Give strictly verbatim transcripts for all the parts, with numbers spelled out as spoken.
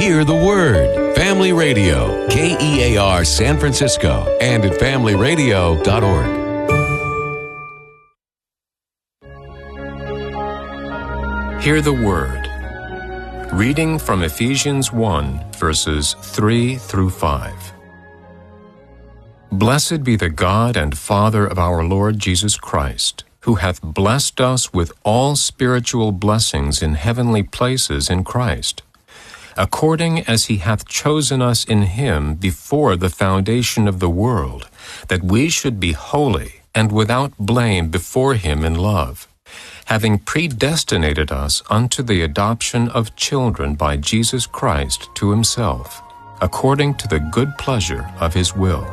Hear the Word. Family Radio, K E A R San Francisco, and at family radio dot org. Hear the Word. Reading from Ephesians one, verses three through five. Blessed be the God and Father of our Lord Jesus Christ, who hath blessed us with all spiritual blessings in heavenly places in Christ, according as he hath chosen us in him before the foundation of the world, that we should be holy and without blame before him in love, having predestinated us unto the adoption of children by Jesus Christ to himself, according to the good pleasure of his will.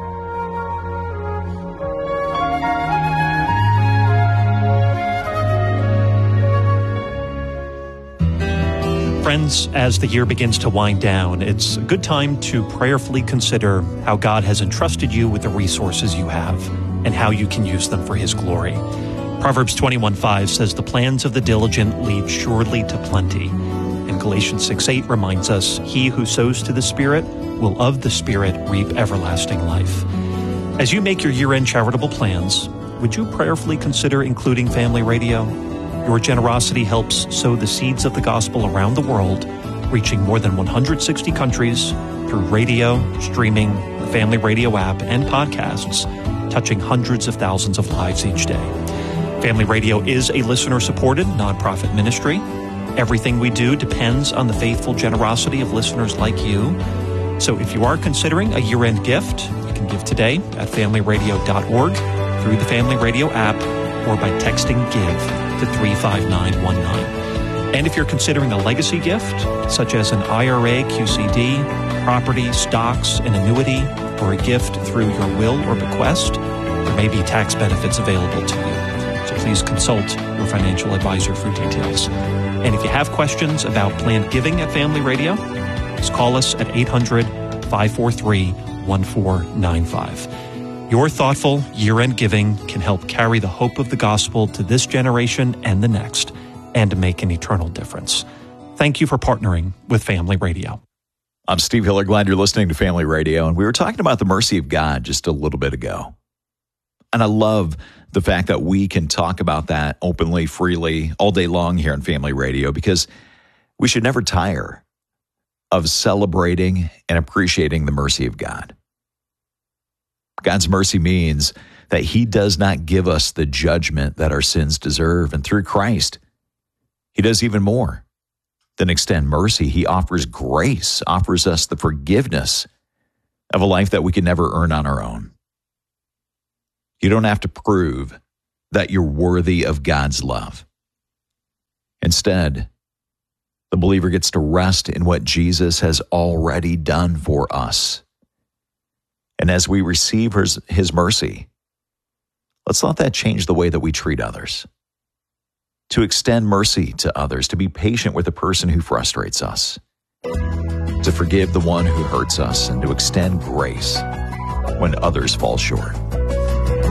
Friends, as the year begins to wind down, it's a good time to prayerfully consider how God has entrusted you with the resources you have and how you can use them for his glory. Proverbs twenty-one five says, "The plans of the diligent lead surely to plenty." And Galatians six eight reminds us, "He who sows to the Spirit will of the Spirit reap everlasting life." As you make your year-end charitable plans, would you prayerfully consider including Family Radio? Your generosity helps sow the seeds of the gospel around the world, reaching more than one hundred sixty countries through radio, streaming, the Family Radio app, and podcasts, touching hundreds of thousands of lives each day. Family Radio is a listener-supported nonprofit ministry. Everything we do depends on the faithful generosity of listeners like you. So if you are considering a year-end gift, you can give today at family radio dot org, through the Family Radio app, or by texting GIVE to three five nine one nine. And if you're considering a legacy gift, such as an I R A, Q C D, property, stocks, an annuity, or a gift through your will or bequest, there may be tax benefits available to you. So please consult your financial advisor for details. And if you have questions about planned giving at Family Radio, just call us at eight hundred, five four three, one four nine five. Your thoughtful year-end giving can help carry the hope of the gospel to this generation and the next, and to make an eternal difference. Thank you for partnering with Family Radio. I'm Steve Hiller. Glad you're listening to Family Radio. And we were talking about the mercy of God just a little bit ago. And I love the fact that we can talk about that openly, freely, all day long here on Family Radio, because we should never tire of celebrating and appreciating the mercy of God. God's mercy means that he does not give us the judgment that our sins deserve. And through Christ, he does even more than extend mercy. He offers grace, offers us the forgiveness of a life that we can never earn on our own. You don't have to prove that you're worthy of God's love. Instead, the believer gets to rest in what Jesus has already done for us. And as we receive his, his mercy, let's let that change the way that we treat others. To extend mercy to others, to be patient with the person who frustrates us, to forgive the one who hurts us, and to extend grace when others fall short.